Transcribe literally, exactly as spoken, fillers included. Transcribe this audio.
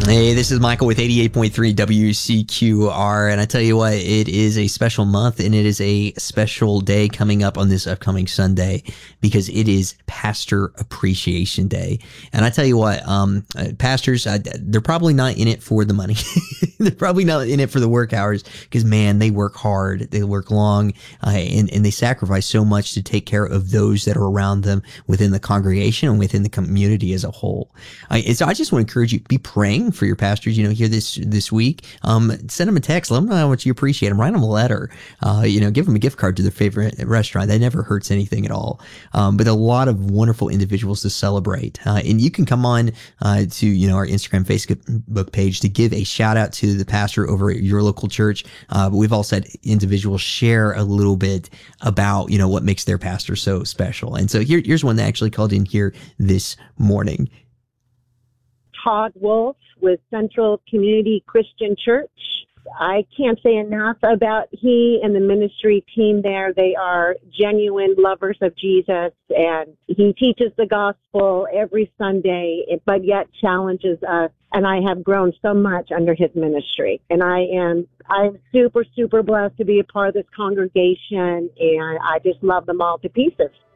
Hey, this is Michael with eighty-eight point three W C Q R, and I tell you what, it is a special month, and it is a special day coming up on this upcoming Sunday, because it is Pastor Appreciation Day. And I tell you what, um, uh, pastors, uh, they're probably not in it for the money. They're probably not in it for the work hours, because, man, they work hard, they work long, uh, and, and they sacrifice so much to take care of those that are around them within the congregation and within the community as a whole. I, so I just want to encourage you, be praying for your pastors, you know, here this this week. Um, send them a text. Let them know how much you appreciate them. Write them a letter. Uh, you know, give them a gift card to their favorite restaurant. That never hurts anything at all. Um, but a lot of wonderful individuals to celebrate. Uh, and you can come on uh, to, you know, our Instagram, Facebook page to give a shout out to the pastor over at your local church. Uh, but we've also had individuals share a little bit about, you know, what makes their pastor so special. And so here, here's one that actually called in here this morning. Todd Wolf with Central Community Christian Church. I can't say enough about he and the ministry team there. They are genuine lovers of Jesus, and he teaches the gospel every Sunday, but yet challenges us. And I have grown so much under his ministry. And I am I'm super, super blessed to be a part of this congregation, and I just love them all to pieces.